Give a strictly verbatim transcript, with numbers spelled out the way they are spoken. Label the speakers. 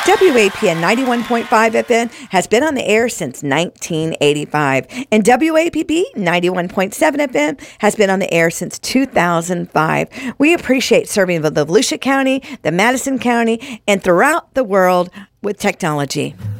Speaker 1: W A P N ninety-one point five F M has been on the air since nineteen eighty-five, and W A P B ninety-one point seven F M has been on the air since two thousand five. We appreciate serving the Volusia County, the Madison County, and throughout the world with technology.